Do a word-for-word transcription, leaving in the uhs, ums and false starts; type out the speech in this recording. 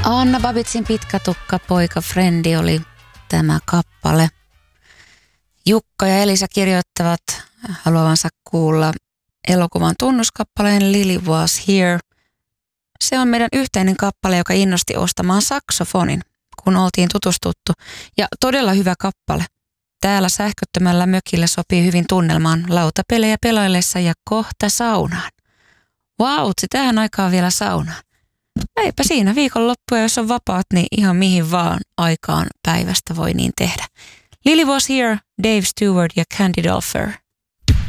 Anna Babitsin Pitkä tukka poika Frendi oli tämä kappale. Jukka ja Elisa kirjoittavat haluavansa kuulla elokuvan tunnuskappaleen Lily Was Here. Se on meidän yhteinen kappale, joka innosti ostamaan saksofonin, kun oltiin tutustuttu. Ja todella hyvä kappale. Täällä sähköttömällä mökillä sopii hyvin tunnelmaan lautapelejä pelaillessa ja kohta saunaan. Vau, tähän aikaan vielä saunaan. Eipä siinä viikonloppuja, jos on vapaat, niin ihan mihin vaan aikaan päivästä voi niin tehdä. Lily Was Here, Dave Stewart ja Candy Dolfer.